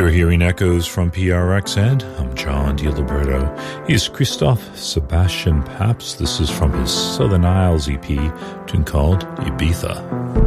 You're hearing echoes from PRXN. I'm John DiLiberto. He's Christoph Sebastian Pabst. This is from his Southern Isles EP, tune called Ibiza.